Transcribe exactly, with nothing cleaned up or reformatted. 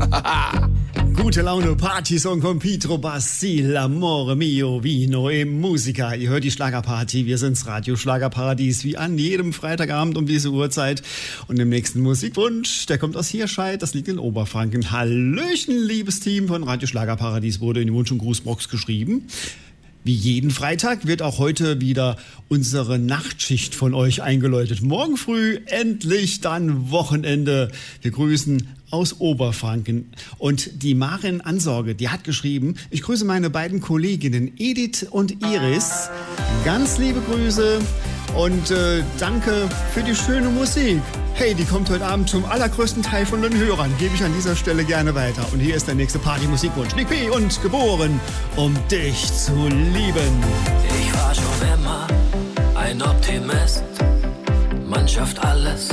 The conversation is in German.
Gute Laune, Partysong con Pietro Bassi, l'amore mio, vino e musica. Ihr hört die Schlagerparty, wir sind's, Radio Schlagerparadies, wie an jedem Freitagabend um diese Uhrzeit. Und im nächsten Musikwunsch, der kommt aus Hirscheid, das liegt in Oberfranken. Hallöchen, liebes Team von Radio Schlagerparadies, wurde in die Wunsch- und Grußbox geschrieben. Wie jeden Freitag wird auch heute wieder unsere Nachtschicht von euch eingeläutet. Morgen früh endlich dann Wochenende. Wir grüßen aus Oberfranken. Und die Maren Ansorge, die hat geschrieben, ich grüße meine beiden Kolleginnen Edith und Iris. Ganz liebe Grüße und äh, danke für die schöne Musik. Hey, die kommt heute Abend zum allergrößten Teil von den Hörern. Gebe ich an dieser Stelle gerne weiter. Und hier ist der nächste Party-Musikwunsch. Nick P. und geboren, um dich zu lieben. Ich war schon immer ein Optimist. Man schafft alles,